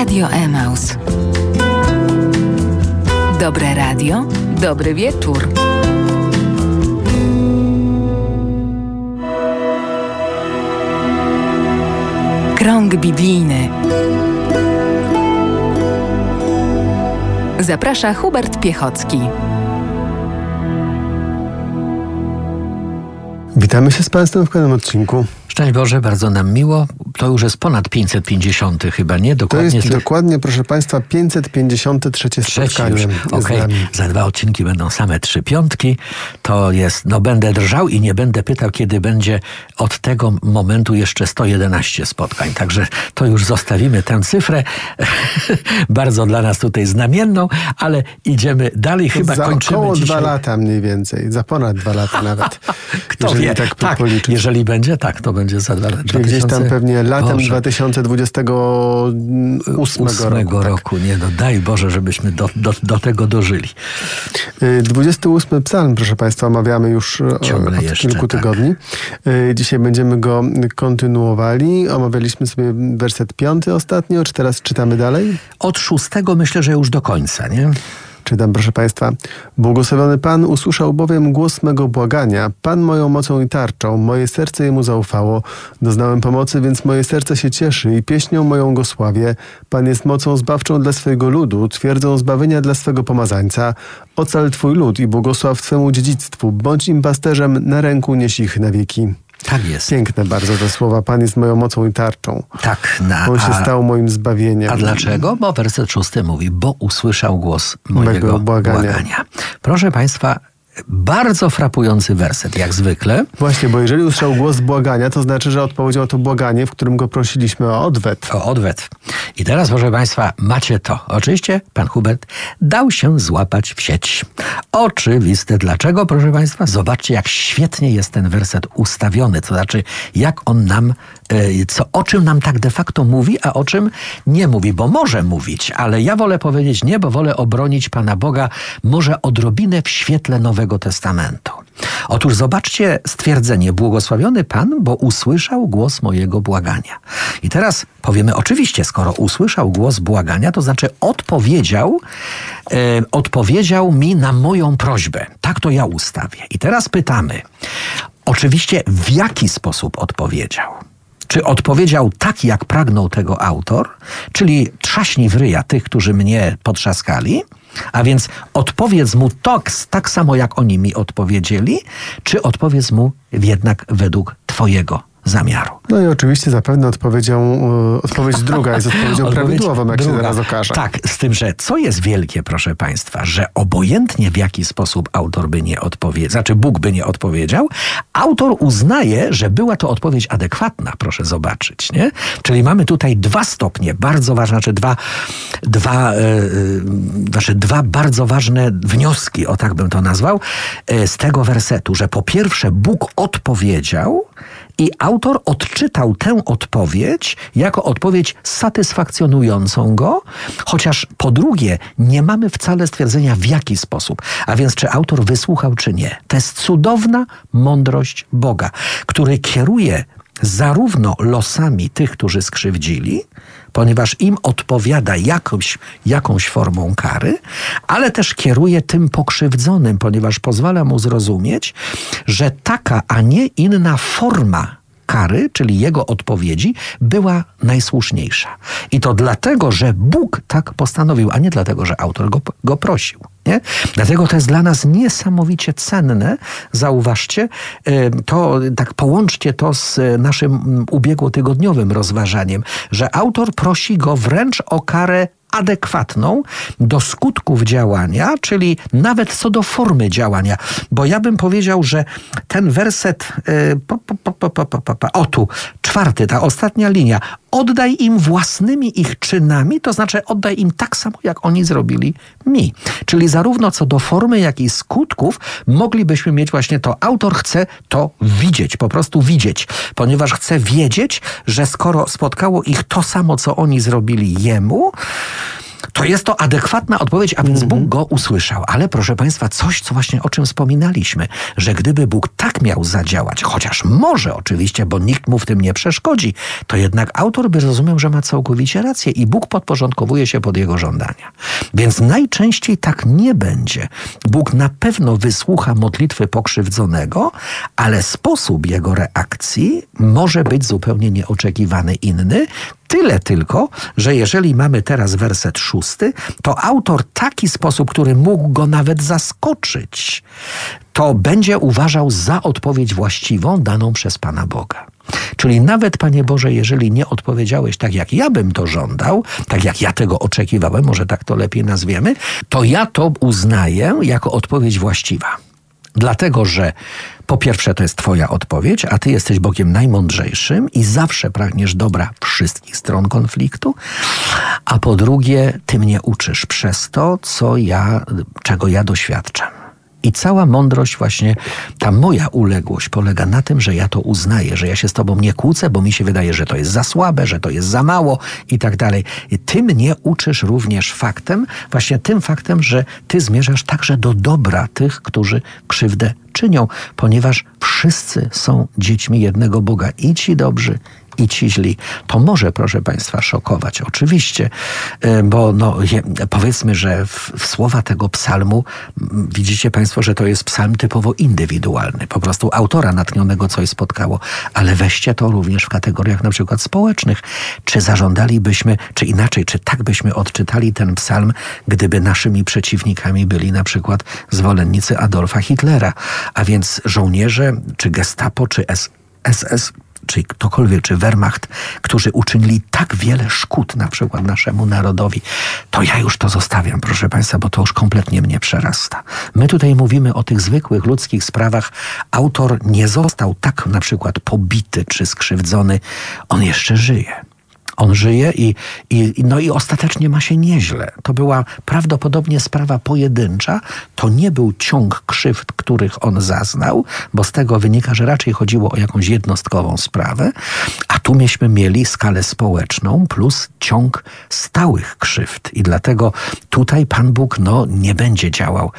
Radio Emaus. Dobre radio, dobry wieczór. Krąg biblijny. Zaprasza Hubert Piechocki. Witamy się z Państwem w kolejnym odcinku. Szczęść Boże, bardzo nam miło. To już jest ponad 550 chyba, nie? Dokładnie to jest dokładnie, proszę Państwa, 553 spotkanie z nami. Za 2 odcinki będą same 3 piątki. To jest, będę drżał i nie będę pytał, kiedy będzie od tego momentu jeszcze 111 spotkań. Także to już zostawimy tę cyfrę. Bardzo dla nas tutaj znamienną, ale idziemy dalej. Chyba za kończymy około dzisiaj. 2 lata mniej więcej. Za ponad 2 lata nawet. Kto wie? Tak, jeżeli będzie, tak, to będzie za 2 lata. Czyli gdzieś tam pewnie latem 2028 roku. Nie, daj Boże, żebyśmy do tego dożyli. 28 psalm, proszę Państwa, omawiamy już od kilku tygodni. Dzisiaj będziemy go kontynuowali. Omawialiśmy sobie werset 5 ostatnio. Czy teraz czytamy dalej? Od 6 myślę, że już do końca, nie? Czytam, proszę Państwa. Błogosławiony Pan usłyszał bowiem głos mego błagania. Pan moją mocą i tarczą. Moje serce Jemu zaufało. Doznałem pomocy, więc moje serce się cieszy i pieśnią moją go sławię. Pan jest mocą zbawczą dla swojego ludu, twierdzą zbawienia dla swego pomazańca. Ocal Twój lud i błogosław Twemu dziedzictwu. Bądź im pasterzem, na ręku nieś ich na wieki. Tak jest. Piękne bardzo te słowa. Pan jest moją mocą i tarczą. Tak. On się stał moim zbawieniem. A dlaczego? Bo werset 6 mówi, bo usłyszał głos mojego błagania. Proszę Państwa, bardzo frapujący werset, jak zwykle. Właśnie, bo jeżeli usłyszał głos błagania, to znaczy, że odpowiedział to błaganie, w którym go prosiliśmy o odwet. O odwet. I teraz, proszę Państwa, macie to. Oczywiście pan Hubert dał się złapać w sieć. Oczywiste. Dlaczego, proszę Państwa? Zobaczcie, jak świetnie jest ten werset ustawiony. To znaczy, jak on nam, o czym nam tak de facto mówi, a o czym nie mówi. Bo może mówić, ale ja wolę powiedzieć nie, bo wolę obronić Pana Boga może odrobinę w świetle Nowego Testamentu. Otóż zobaczcie stwierdzenie. Błogosławiony Pan, bo usłyszał głos mojego błagania. I teraz powiemy, oczywiście, skoro usłyszał głos błagania, to znaczy odpowiedział mi na moją prośbę. Tak to ja ustawię. I teraz pytamy, oczywiście, w jaki sposób odpowiedział? Czy odpowiedział tak, jak pragnął tego autor, czyli trzaśnij w ryja tych, którzy mnie potrzaskali, a więc odpowiedz mu tak samo, jak oni mi odpowiedzieli, czy odpowiedz mu jednak według Twojego zamiaru. No i oczywiście zapewne odpowiedź druga jest odpowiedzią prawidłową, jak się zaraz okaże. Tak, z tym, że co jest wielkie, proszę Państwa, że obojętnie w jaki sposób autor by nie odpowiedział, znaczy Bóg by nie odpowiedział, autor uznaje, że była to odpowiedź adekwatna, proszę zobaczyć, nie? Czyli mamy tutaj 2 stopnie, bardzo ważne, dwa bardzo ważne wnioski, o tak bym to nazwał, z tego wersetu, że po pierwsze Bóg odpowiedział, i autor odczytał tę odpowiedź jako odpowiedź satysfakcjonującą go, chociaż po drugie nie mamy wcale stwierdzenia w jaki sposób, a więc czy autor wysłuchał czy nie. To jest cudowna mądrość Boga, który kieruje zarówno losami tych, którzy skrzywdzili, ponieważ im odpowiada jakąś formą kary, ale też kieruje tym pokrzywdzonym, ponieważ pozwala mu zrozumieć, że taka, a nie inna forma kary, czyli jego odpowiedzi, była najsłuszniejsza. I to dlatego, że Bóg tak postanowił, a nie dlatego, że autor go prosił. Nie? Dlatego to jest dla nas niesamowicie cenne. Zauważcie, to tak połączcie to z naszym ubiegłotygodniowym rozważaniem, że autor prosi go wręcz o karę adekwatną do skutków działania, czyli nawet co do formy działania. Bo ja bym powiedział, że ten werset, tu, 4, ta ostatnia linia, oddaj im własnymi ich czynami, to znaczy oddaj im tak samo, jak oni zrobili mi. Czyli zarówno co do formy, jak i skutków moglibyśmy mieć właśnie to. Autor chce to widzieć, po prostu widzieć, ponieważ chce wiedzieć, że skoro spotkało ich to samo, co oni zrobili jemu, To jest to adekwatna odpowiedź, a więc Bóg go usłyszał. Ale proszę Państwa, coś, co właśnie o czym wspominaliśmy, że gdyby Bóg tak miał zadziałać, chociaż może oczywiście, bo nikt mu w tym nie przeszkodzi, to jednak autor by rozumiał, że ma całkowicie rację i Bóg podporządkowuje się pod jego żądania. Więc najczęściej tak nie będzie. Bóg na pewno wysłucha modlitwy pokrzywdzonego, ale sposób jego reakcji może być zupełnie nieoczekiwany, inny. Tyle tylko, że jeżeli mamy teraz werset 6, to autor taki sposób, który mógł go nawet zaskoczyć, to będzie uważał za odpowiedź właściwą daną przez Pana Boga. Czyli nawet, Panie Boże, jeżeli nie odpowiedziałeś tak, jak ja bym to żądał, tak jak ja tego oczekiwałem, może tak to lepiej nazwiemy, to ja to uznaję jako odpowiedź właściwa. Dlatego, że po pierwsze to jest Twoja odpowiedź, a Ty jesteś Bogiem najmądrzejszym i zawsze pragniesz dobra wszystkich stron konfliktu, a po drugie Ty mnie uczysz przez to, czego ja doświadczam. I cała mądrość właśnie, ta moja uległość polega na tym, że ja to uznaję, że ja się z Tobą nie kłócę, bo mi się wydaje, że to jest za słabe, że to jest za mało i tak dalej. I Ty mnie uczysz również właśnie tym faktem, że Ty zmierzasz także do dobra tych, którzy krzywdę czynią, ponieważ wszyscy są dziećmi jednego Boga, i ci dobrzy, i ci źli. To może, proszę Państwa, szokować, oczywiście, bo powiedzmy, że w słowa tego psalmu widzicie Państwo, że to jest psalm typowo indywidualny, po prostu autora natchnionego coś spotkało, ale weźcie to również w kategoriach na przykład społecznych. Czy zażądalibyśmy, czy inaczej, czy tak byśmy odczytali ten psalm, gdyby naszymi przeciwnikami byli na przykład zwolennicy Adolfa Hitlera, a więc żołnierze, czy Gestapo, czy SS, czy ktokolwiek, czy Wehrmacht, którzy uczynili tak wiele szkód na przykład naszemu narodowi, to ja już to zostawiam, proszę Państwa, bo to już kompletnie mnie przerasta. My tutaj mówimy o tych zwykłych ludzkich sprawach. Autor nie został tak na przykład pobity czy skrzywdzony. On jeszcze żyje. On żyje i ostatecznie ma się nieźle. To była prawdopodobnie sprawa pojedyncza. To nie był ciąg krzywd, których on zaznał, bo z tego wynika, że raczej chodziło o jakąś jednostkową sprawę, a tu myśmy mieli skalę społeczną plus ciąg stałych krzywd. I dlatego tutaj Pan Bóg nie będzie działał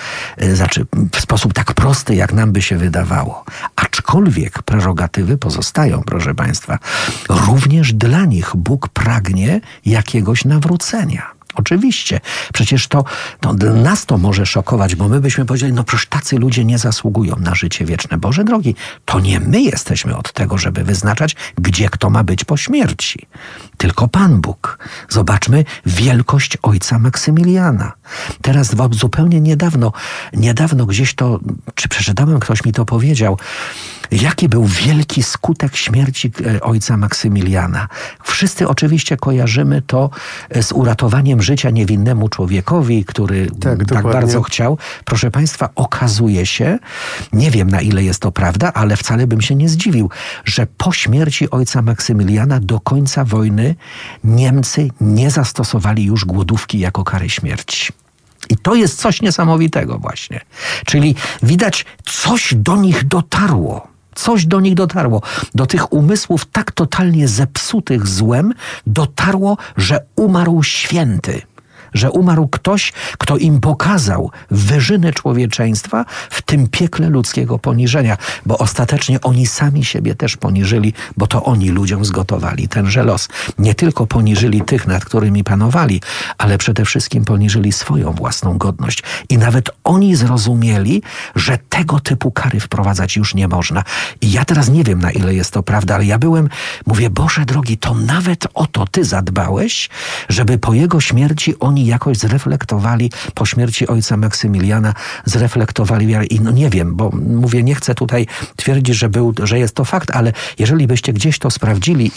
w sposób tak prosty, jak nam by się wydawało. Aczkolwiek prerogatywy pozostają, proszę Państwa. Również dla nich Bóg pragnie jakiegoś nawrócenia. Oczywiście. Przecież nas to może szokować, bo my byśmy powiedzieli, przecież tacy ludzie nie zasługują na życie wieczne. Boże drogi, to nie my jesteśmy od tego, żeby wyznaczać, gdzie kto ma być po śmierci. Tylko Pan Bóg. Zobaczmy wielkość ojca Maksymiliana. Teraz zupełnie niedawno gdzieś czy przeczytałem, ktoś mi to powiedział, jaki był wielki skutek śmierci ojca Maksymiliana. Wszyscy oczywiście kojarzymy to z uratowaniem życia niewinnemu człowiekowi, który tak bardzo chciał. Proszę Państwa, okazuje się, nie wiem na ile jest to prawda, ale wcale bym się nie zdziwił, że po śmierci ojca Maksymiliana do końca wojny Niemcy nie zastosowali już głodówki jako kary śmierci. I to jest coś niesamowitego właśnie. Czyli widać, coś do nich dotarło. Coś do nich dotarło. Do tych umysłów tak totalnie zepsutych złem dotarło, że umarł święty. Że umarł ktoś, kto im pokazał wyżyny człowieczeństwa w tym piekle ludzkiego poniżenia. Bo ostatecznie oni sami siebie też poniżyli, bo to oni ludziom zgotowali tenże los. Nie tylko poniżyli tych, nad którymi panowali, ale przede wszystkim poniżyli swoją własną godność. I nawet oni zrozumieli, że tego typu kary wprowadzać już nie można. I ja teraz nie wiem, na ile jest to prawda, ale ja mówię, Boże drogi, to nawet o to Ty zadbałeś, żeby po jego śmierci oni jakoś zreflektowali, po śmierci ojca Maksymiliana, zreflektowali wiarę. I nie wiem, bo mówię, nie chcę tutaj twierdzić, że jest to fakt, ale jeżeli byście gdzieś to sprawdzili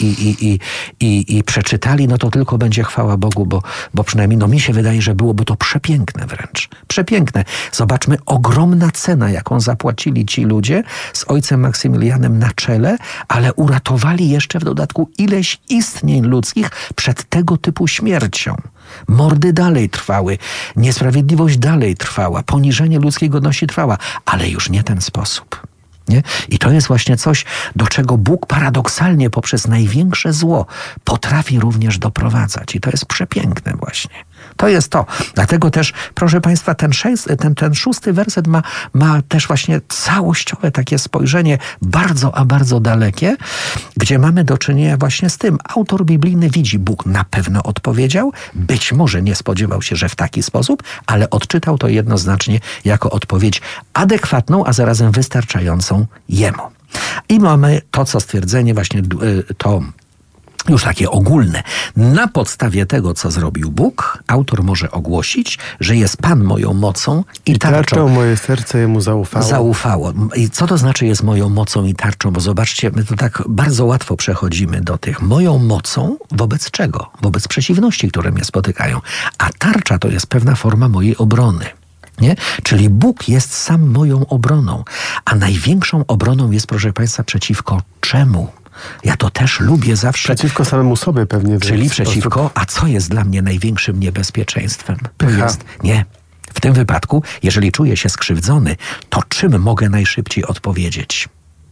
i przeczytali, to tylko będzie chwała Bogu, bo przynajmniej mi się wydaje, że byłoby to przepiękne wręcz. Przepiękne. Zobaczmy, ogromna cena, jaką zapłacili ci ludzie z ojcem Maksymilianem na czele, ale uratowali jeszcze w dodatku ileś istnień ludzkich przed tego typu śmiercią. Mordy dalej trwały, niesprawiedliwość dalej trwała, poniżenie ludzkiej godności trwała, ale już nie ten sposób. Nie? I to jest właśnie coś, do czego Bóg paradoksalnie poprzez największe zło potrafi również doprowadzać. I to jest przepiękne właśnie. To jest to. Dlatego też, proszę Państwa, ten 6 werset ma też właśnie całościowe takie spojrzenie bardzo, a bardzo dalekie, gdzie mamy do czynienia właśnie z tym. Autor biblijny widzi, Bóg na pewno odpowiedział, być może nie spodziewał się, że w taki sposób, ale odczytał to jednoznacznie jako odpowiedź adekwatną, a zarazem wystarczającą Jemu. I mamy to, co stwierdzenie właśnie to już takie ogólne. Na podstawie tego, co zrobił Bóg, autor może ogłosić, że jest Pan moją mocą i tarczą. Moje serce Jemu zaufało. Zaufało. I co to znaczy jest moją mocą i tarczą? Bo zobaczcie, my to tak bardzo łatwo przechodzimy do tych. Moją mocą wobec czego? Wobec przeciwności, które mnie spotykają. A tarcza to jest pewna forma mojej obrony. Nie? Czyli Bóg jest sam moją obroną. A największą obroną jest, proszę Państwa, przeciwko czemu? Ja to też lubię zawsze. Przeciwko samemu sobie pewnie. Czyli przeciwko, a co jest dla mnie największym niebezpieczeństwem? To Pycha. jest, nie. W tym wypadku, jeżeli czuję się skrzywdzony, to czym mogę najszybciej odpowiedzieć?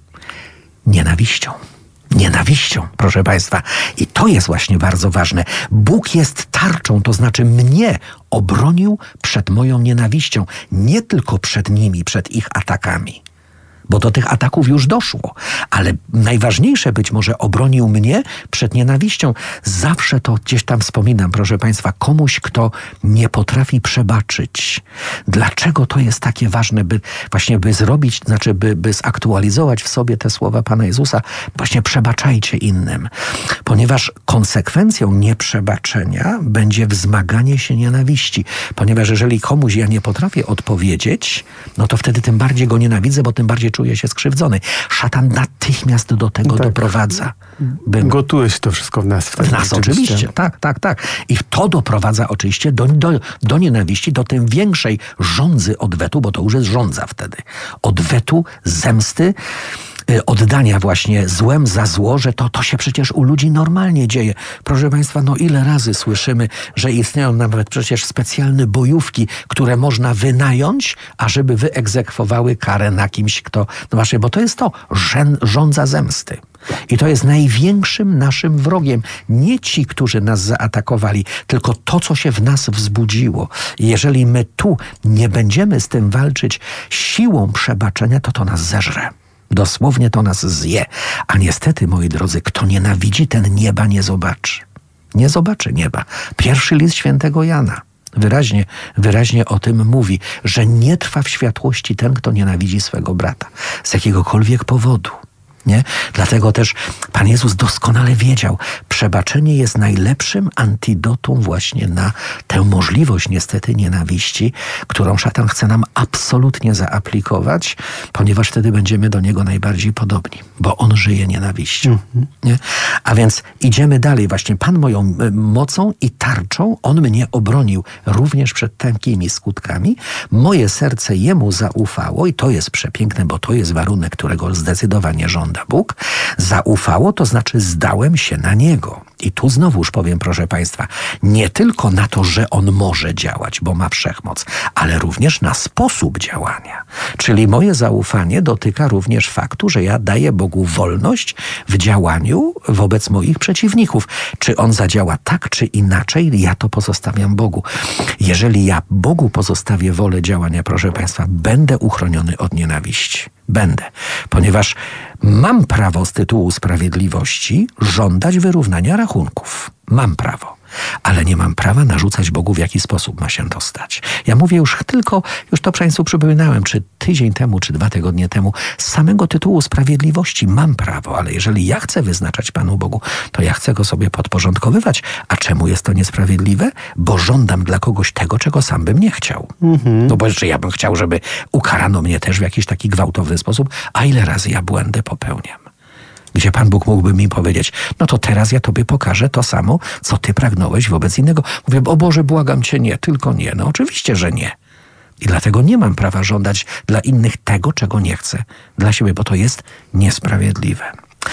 Nienawiścią. Nienawiścią, proszę Państwa. I to jest właśnie bardzo ważne. Bóg jest tarczą, to znaczy mnie obronił przed moją nienawiścią. Nie tylko przed nimi, przed ich atakami. Bo do tych ataków już doszło. Ale najważniejsze być może obronił mnie przed nienawiścią. Zawsze to gdzieś tam wspominam, proszę Państwa, komuś, kto nie potrafi przebaczyć. Dlaczego to jest takie ważne, by zrobić, znaczy by zaktualizować w sobie te słowa Pana Jezusa? Właśnie przebaczajcie innym. Ponieważ konsekwencją nieprzebaczenia będzie wzmaganie się nienawiści. Ponieważ jeżeli komuś ja nie potrafię odpowiedzieć, no to wtedy tym bardziej go nienawidzę, bo tym bardziej czuję się skrzywdzony. Szatan natychmiast do tego doprowadza. Gotuje się to wszystko w nas. W nas oczywiście. Tak. I to doprowadza oczywiście do nienawiści, do tym większej żądzy odwetu, bo to już jest żądza wtedy. Odwetu, zemsty, oddania właśnie złem za zło, że to się przecież u ludzi normalnie dzieje. Proszę Państwa, no ile razy słyszymy, że istnieją nawet przecież specjalne bojówki, które można wynająć, ażeby wyegzekwowały karę na kimś, kto... No właśnie, bo to jest to, żądza zemsty. I to jest największym naszym wrogiem. Nie ci, którzy nas zaatakowali, tylko to, co się w nas wzbudziło. I jeżeli my tu nie będziemy z tym walczyć siłą przebaczenia, to nas zeżre. Dosłownie to nas zje. A niestety, moi drodzy, kto nienawidzi, ten nieba nie zobaczy. Nie zobaczy nieba. Pierwszy list świętego Jana wyraźnie o tym mówi, że nie trwa w światłości ten, kto nienawidzi swego brata. Z jakiegokolwiek powodu. Nie? Dlatego też Pan Jezus doskonale wiedział, przebaczenie jest najlepszym antidotum właśnie na tę możliwość niestety nienawiści, którą szatan chce nam absolutnie zaaplikować, ponieważ wtedy będziemy do niego najbardziej podobni, bo on żyje nienawiścią. Nie? A więc idziemy dalej. Właśnie Pan moją mocą i tarczą, on mnie obronił również przed takimi skutkami. Moje serce jemu zaufało i to jest przepiękne, bo to jest warunek, którego zdecydowanie żąda Bóg. Zaufało, to znaczy zdałem się na Niego. I tu znowuż powiem, proszę Państwa, nie tylko na to, że On może działać, bo ma wszechmoc, ale również na sposób działania. Czyli moje zaufanie dotyka również faktu, że ja daję Bogu wolność w działaniu wobec moich przeciwników. Czy On zadziała tak, czy inaczej, ja to pozostawiam Bogu. Jeżeli ja Bogu pozostawię wolę działania, proszę Państwa, będę uchroniony od nienawiści. Będę. Ponieważ mam prawo z tytułu sprawiedliwości żądać wyrównania rachunków. Mam prawo. Ale nie mam prawa narzucać Bogu, w jaki sposób ma się to stać. Ja mówię już to Państwu przypominałem, czy tydzień temu, czy 2 tygodnie temu, z samego tytułu sprawiedliwości mam prawo, ale jeżeli ja chcę wyznaczać Panu Bogu, to ja chcę Go sobie podporządkowywać. A czemu jest to niesprawiedliwe? Bo żądam dla kogoś tego, czego sam bym nie chciał. No bo jeszcze ja bym chciał, żeby ukarano mnie też w jakiś taki gwałtowny sposób, a ile razy ja błędy popełniam? Gdzie Pan Bóg mógłby mi powiedzieć, no to teraz ja Tobie pokażę to samo, co Ty pragnąłeś wobec innego. Mówię, o Boże, błagam Cię, nie, tylko nie. No oczywiście, że nie. I dlatego nie mam prawa żądać dla innych tego, czego nie chcę dla siebie, bo to jest niesprawiedliwe.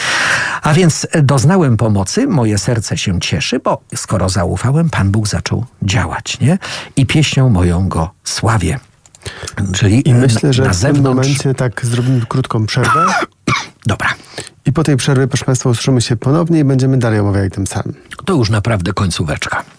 A więc doznałem pomocy, moje serce się cieszy, bo skoro zaufałem, Pan Bóg zaczął działać, nie? I pieśnią moją Go sławię. Czyli I myślę, że na w tym momencie tak zrobimy krótką przerwę. Dobra. I po tej przerwie, proszę Państwa, usłyszymy się ponownie i będziemy dalej omawiali tym samym. To już naprawdę końcóweczka.